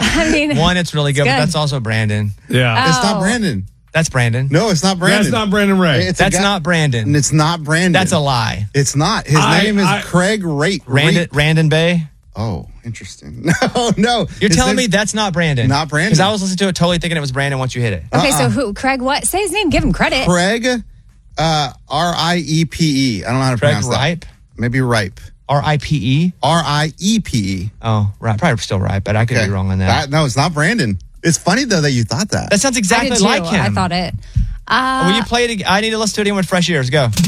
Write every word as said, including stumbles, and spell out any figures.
I mean, One, it's really good, it's but good. that's also Brandon. Yeah. Oh. It's not Brandon. That's Brandon. No, it's not Brandon. That's not Brandon Ray. It's a That's guy- not Brandon. It's not Brandon. That's a lie. It's not. His I- name is I- Craig Rate. Randon, Randon Bay. Oh, interesting. No, no. You're His telling name- me that's not Brandon? Not Brandon. Because I was listening to it totally thinking it was Brandon once you hit it. Okay, Uh-uh. so who? Craig what? Say his name. Give him credit. Craig, uh, R I E P E. I don't know how to Craig pronounce that. Ripe? Maybe Ripe. R I P E? R I E P E. Oh, right. Probably still right, but I could Okay. be wrong on that. That- No, it's not Brandon. It's funny, though, that you thought that. That sounds I exactly did too. like him. I thought it. Uh, Will you play it again? I need to listen to it again with fresh ears. Go.